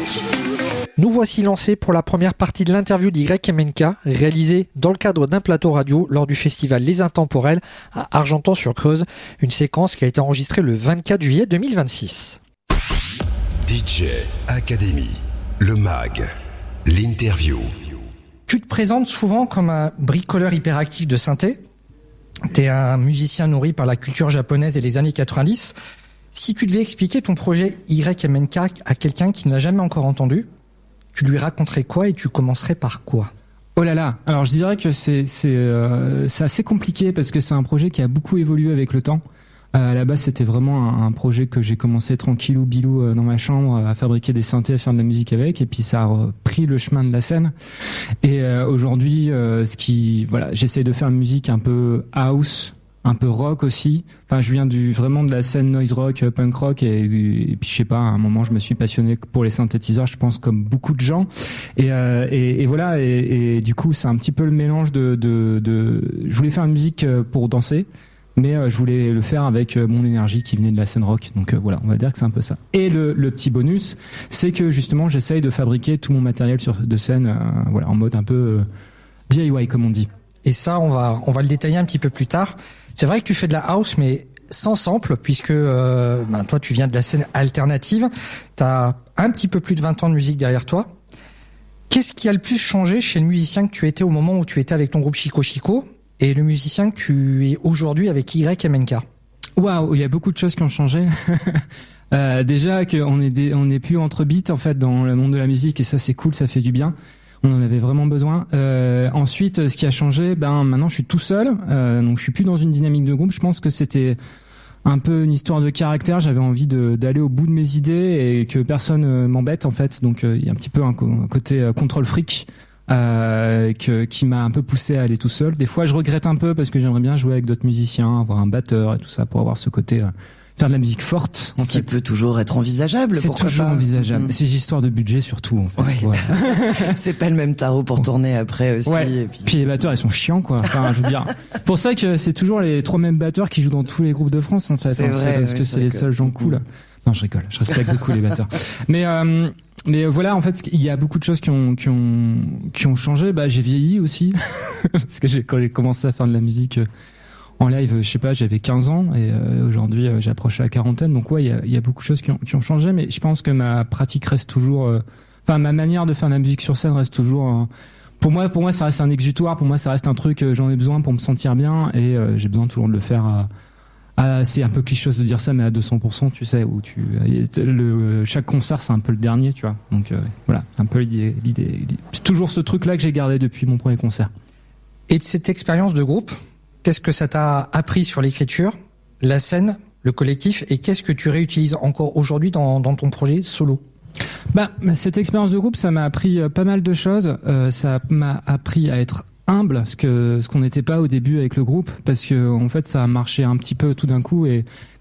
Nous voici lancés pour la première partie de l'interview d'YMNK, réalisée dans le cadre d'un plateau radio lors du festival Les Intemporels à Argentan-sur-Creuse, une séquence qui a été enregistrée le 24 juillet 2026. DJ Academy, le MAG, l'interview. Tu te présentes souvent comme un bricoleur hyperactif de synthé. T'es un musicien nourri par la culture japonaise et les années 90. Si tu devais expliquer ton projet YMNK à quelqu'un qui n'a jamais encore entendu, tu lui raconterais quoi et tu commencerais par quoi ? Oh là là, alors je dirais que c'est assez compliqué parce que c'est un projet qui a beaucoup évolué avec le temps. À la base, c'était vraiment un projet que j'ai commencé tranquillou bilou dans ma chambre à fabriquer des synthés, à faire de la musique avec, et puis ça a pris le chemin de la scène. Et aujourd'hui, j'essaie de faire une musique un peu house, un peu rock aussi. Enfin, je viens vraiment de la scène noise rock, punk rock, et puis je sais pas, à un moment je me suis passionné pour les synthétiseurs, je pense comme beaucoup de gens. Et voilà, et du coup c'est un petit peu le mélange de je voulais faire une musique pour danser, mais je voulais le faire avec mon énergie qui venait de la scène rock. Donc voilà, on va dire que c'est un peu ça. Et le petit bonus, c'est que justement j'essaye de fabriquer tout mon matériel de scène, en mode un peu DIY comme on dit. Et ça, on va le détailler un petit peu plus tard. C'est vrai que tu fais de la house, mais sans sample, puisque toi, tu viens de la scène alternative. Tu as un petit peu plus de 20 ans de musique derrière toi. Qu'est-ce qui a le plus changé chez le musicien que tu étais au moment où tu étais avec ton groupe Chico Chico et le musicien que tu es aujourd'hui avec YMNK ? Waouh, il y a beaucoup de choses qui ont changé. Déjà qu'on est plus entre beats en fait dans le monde de la musique, et ça c'est cool, ça fait du bien. On en avait vraiment besoin. Ensuite, ce qui a changé, maintenant je suis tout seul, donc je suis plus dans une dynamique de groupe. Je pense que c'était un peu une histoire de caractère. J'avais envie d'aller au bout de mes idées et que personne m'embête en fait. Donc il y a un petit peu un côté contrôle fric qui m'a un peu poussé à aller tout seul. Des fois, je regrette un peu parce que j'aimerais bien jouer avec d'autres musiciens, avoir un batteur et tout ça pour avoir ce côté. Faire de la musique forte, ce qui peut toujours être envisageable. C'est toujours envisageable. C'est une histoire de budget surtout, en fait. Ouais. Voilà. C'est pas le même tarot pour tourner après aussi. Ouais. Et puis les batteurs, ils sont chiants, quoi. Enfin, je veux dire. Pour ça que c'est toujours les 3 mêmes batteurs qui jouent dans tous les groupes de France, en fait. C'est vrai. Parce que c'est les seuls gens cool. Non, je rigole. Je respecte beaucoup les batteurs. Mais voilà, en fait, il y a beaucoup de choses qui ont changé. J'ai vieilli aussi. Parce que quand j'ai commencé à faire de la musique, en live, je sais pas, j'avais 15 ans et aujourd'hui j'approche la quarantaine. Donc ouais, il y a beaucoup de choses qui ont changé, mais je pense que ma pratique reste toujours, ma manière de faire de la musique sur scène reste toujours. Pour moi, ça reste un exutoire. Pour moi, ça reste un truc. J'en ai besoin pour me sentir bien et j'ai besoin toujours de le faire. C'est un peu cliché de dire ça, mais à 200%, tu sais, où chaque concert, c'est un peu le dernier, tu vois. Donc voilà, c'est un peu l'idée. C'est toujours ce truc-là que j'ai gardé depuis mon premier concert. Et de cette expérience de groupe, qu'est-ce que ça t'a appris sur l'écriture, la scène, le collectif, et qu'est-ce que tu réutilises encore aujourd'hui dans ton projet solo ? Cette expérience de groupe, ça m'a appris pas mal de choses. Ça m'a appris à être humble, ce qu'on n'était pas au début avec le groupe, parce que en fait, ça a marché un petit peu tout d'un coup, et